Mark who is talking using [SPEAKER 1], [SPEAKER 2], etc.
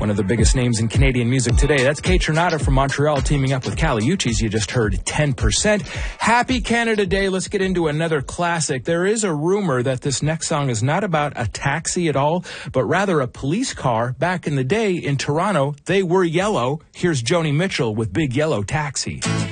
[SPEAKER 1] one of the biggest names in Canadian music today. That's Kate Trinata from Montreal teaming up with Kali Uchis. You just heard 10%. Happy Canada Day. Let's get into another classic. There is a rumor that this next song is not about a taxi at all, but rather a police car. Back in the day in Toronto, they were yellow. Here's Joni Mitchell with Big Yellow Taxi.